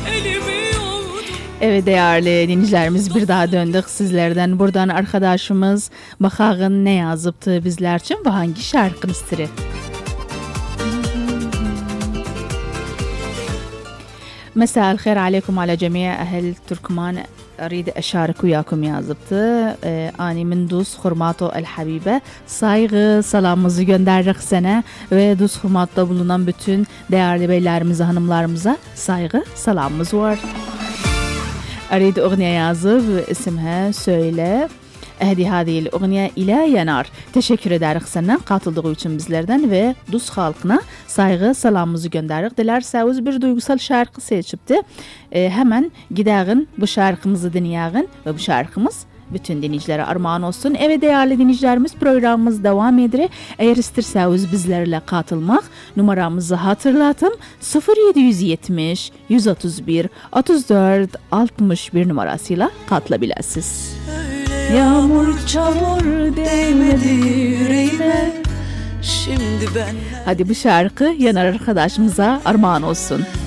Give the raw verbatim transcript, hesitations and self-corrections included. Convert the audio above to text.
Evet değerli dinleyicilerimiz, bir daha döndük sizlerden. Buradan arkadaşımız bakağın ne yazıptı bizler için ve hangi şarkının istiri. مساء الخير عليكم على جميع أهل تركمان. أريد أشارك وياكم يا زبطة. أني من دوس خرماتو الحبيبة saygı salamımızı gönderdik sana ve دوس خرماتda bulunan bütün değerli beylerimize, hanımlarımıza saygı salamımız var. أريد أغنية yazıp اسمها söyle. أهدي هذه الأغنية إلى ينار. Teşekkür ederiz sana katıldığı için bizlerden ve Dus halkına saygı salamımızı gönderdik. Dilerseniz bir duygusal şarkı seçipti. E, hemen gidelim bu şarkımızı dinleyelim ve bu şarkımız bütün dinleyicilere armağan olsun. Evet değerli dinleyicilerimiz, programımız devam ediyor. Eğer isterseniz bizlerle katılmak, numaramızı hatırlatım. sıfır yedi yetmiş yüz otuz bir otuz dört altmış bir numarasıyla katılabilirsiniz. Yağmur çamur değmedi yüreğime. Şimdi ben Hadi bu şarkı yanar arkadaşımıza armağan olsun.